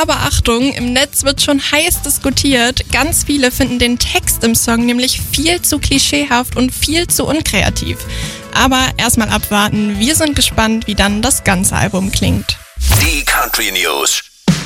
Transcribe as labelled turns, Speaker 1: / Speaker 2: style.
Speaker 1: Aber Achtung, im Netz wird schon heiß diskutiert. Ganz viele finden den Text im Song nämlich viel zu klischeehaft und viel zu unkreativ. Aber erstmal abwarten, wir sind gespannt, wie dann das ganze Album klingt.
Speaker 2: Die Country News.